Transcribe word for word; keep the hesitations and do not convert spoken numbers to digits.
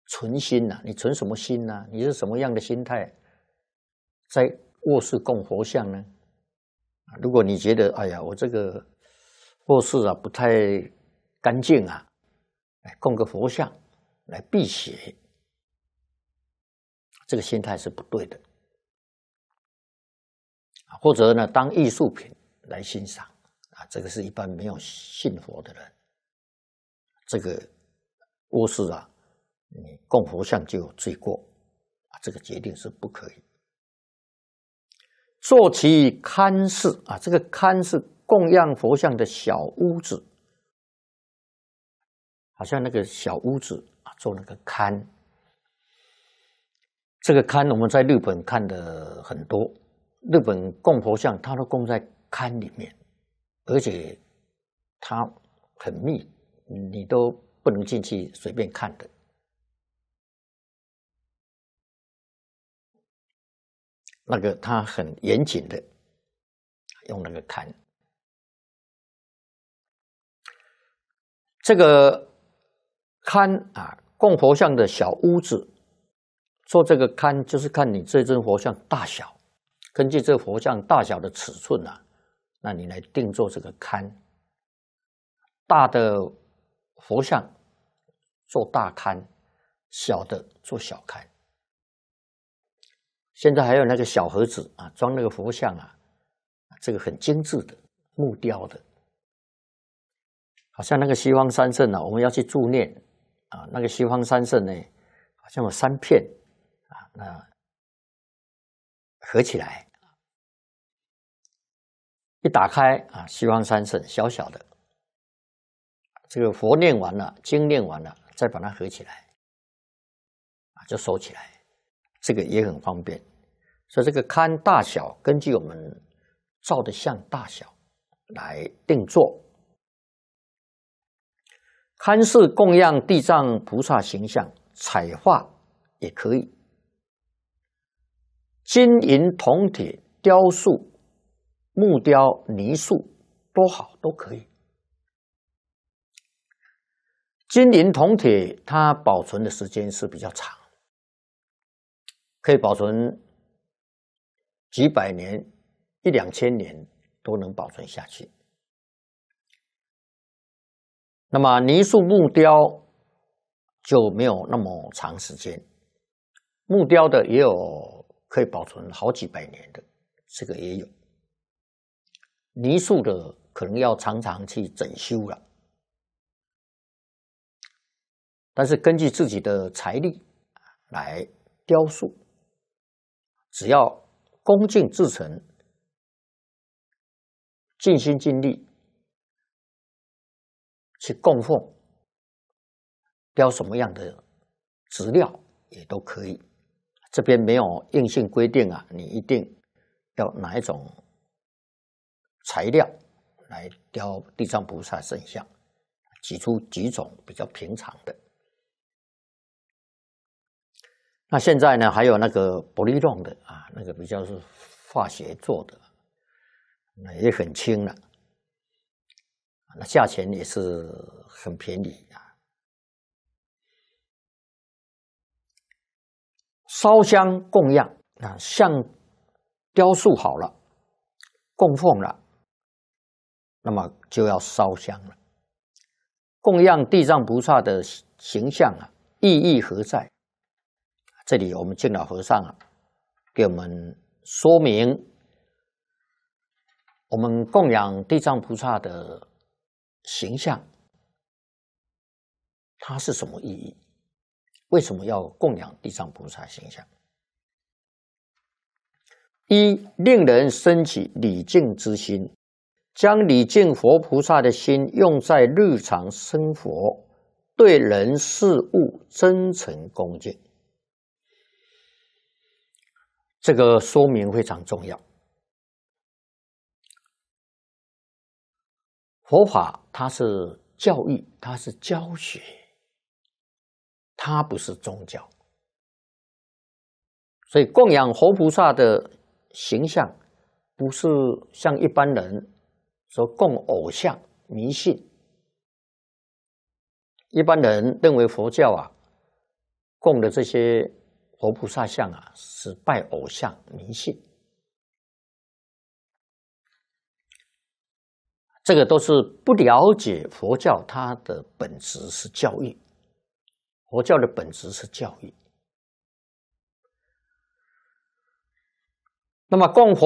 存心呐、啊，你存什么心呢、啊？你是什么样的心态在卧室供佛像呢？如果你觉得哎呀，我这个卧室啊不太干净啊，供个佛像来辟邪，这个心态是不对的。或者呢，当艺术品来欣赏啊，这个是一般没有信佛的人。这个卧室啊，你供佛像就有罪过啊，这个决定是不可以。做其龛室啊，这个龛是供养佛像的小屋子，好像那个小屋子啊，做那个龛。这个龛我们在日本看的很多，日本供佛像它都供在龛里面，而且它很密，你都不能进去随便看的。那个它很严谨的用那个龛。这个龛啊，供佛像的小屋子，做这个龛就是看你这尊佛像大小，根据这佛像大小的尺寸啊，那你来定做这个龛。大的佛像做大龛，小的做小龛。现在还有那个小盒子啊，装那个佛像啊，这个很精致的木雕的，好像那个西方三圣啊，我们要去助念啊，那个西方三圣呢，好像有三片啊，那合起来，一打开啊，西方三圣小小的，这个佛念完了，经念完了，再把它合起来，啊，就收起来。这个也很方便，所以这个龛大小根据我们照的像大小来定做。龛室供养地藏菩萨形象，彩画也可以，金银铜铁、雕塑、木雕、泥塑都好，都可以。金银铜铁它保存的时间是比较长，可以保存几百年、一两千年都能保存下去。那么泥塑木雕就没有那么长时间，木雕的也有可以保存好几百年的，这个也有。泥塑的可能要常常去整修了，但是根据自己的财力来雕塑，只要恭敬至诚，尽心尽力去供奉，雕什么样的质料也都可以。这边没有硬性规定啊，你一定要哪一种材料来雕地藏菩萨圣像，举出几种比较平常的。那现在呢，还有那个玻璃弄的啊，那个比较是化学做的，那也很轻了，那价钱也是很便宜啊。烧香供养啊，像雕塑好了，供奉了，那么就要烧香了。供养地藏菩萨的形象啊，意义何在？这里我们净老和尚啊，给我们说明，我们供养地藏菩萨的形象，它是什么意义？为什么要供养地藏菩萨形象？一，令人升起礼敬之心，将礼敬佛菩萨的心用在日常生活，对人事物真诚恭敬。这个说明非常重要。佛法它是教育，它是教学，它不是宗教。所以供养佛菩萨的形象，不是像一般人说供偶像迷信。一般人认为佛教啊， 供的这些活菩萨像啊，是拜偶像迷信，这个都是不了解佛教它的本质是教育，佛教的本质是教育。那么供佛